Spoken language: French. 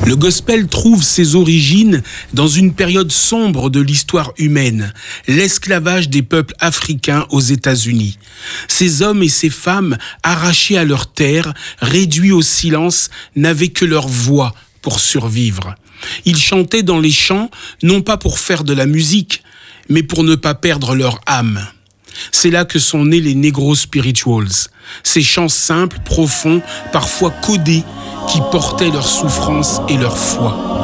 Le gospel trouve ses origines dans une période sombre de l'histoire humaine, l'esclavage des peuples africains aux États-Unis. Ces hommes et ces femmes, arrachés à leur terre, réduits au silence, n'avaient que leur voix pour survivre. Ils chantaient dans les champs, non pas pour faire de la musique, mais pour ne pas perdre leur âme. C'est là que sont nés les Negro Spirituals, ces chants simples, profonds, parfois codés, qui portaient leur souffrance et leur foi.